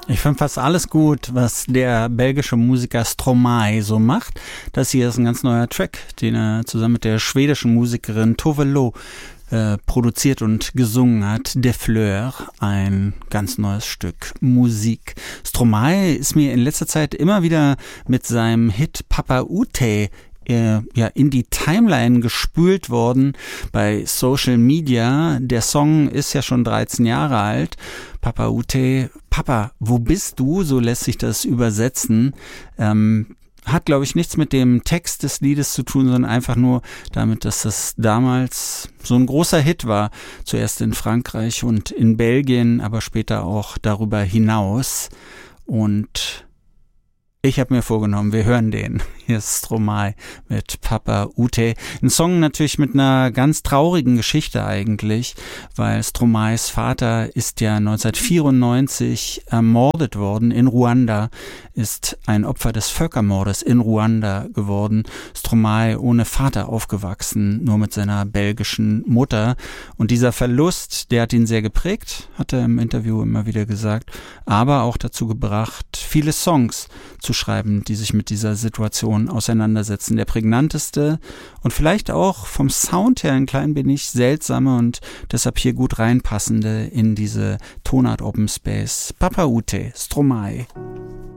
Ich finde fast alles gut, was der belgische Musiker Stromae so macht. Das hier ist ein ganz neuer Track, den er zusammen mit der schwedischen Musikerin Tove Lo produziert und gesungen hat. Des Fleurs, ein ganz neues Stück Musik. Stromae ist mir in letzter Zeit immer wieder mit seinem Hit Papa Ute in die Timeline gespült worden bei Social Media. Der Song ist ja schon 13 Jahre alt. Papa Ute, Papa, wo bist du? So lässt sich das übersetzen. Hat, glaube ich, nichts mit dem Text des Liedes zu tun, sondern einfach nur damit, dass das damals so ein großer Hit war. Zuerst in Frankreich und in Belgien, aber später auch darüber hinaus. Und ich habe mir vorgenommen, wir hören den. Hier ist Stromae mit Papa Ute. Ein Song natürlich mit einer ganz traurigen Geschichte eigentlich, weil Stromaes Vater ist ja 1994 ermordet worden in Ruanda, ist ein Opfer des Völkermordes in Ruanda geworden. Stromae ohne Vater aufgewachsen, nur mit seiner belgischen Mutter. Und dieser Verlust, der hat ihn sehr geprägt, hat er im Interview immer wieder gesagt, aber auch dazu gebracht, viele Songs zu schreiben, die sich mit dieser Situation auseinandersetzen. Der prägnanteste und vielleicht auch vom Sound her ein klein wenig seltsame und deshalb hier gut reinpassende in diese Tonart Open Space. Papa Ute, Stromae.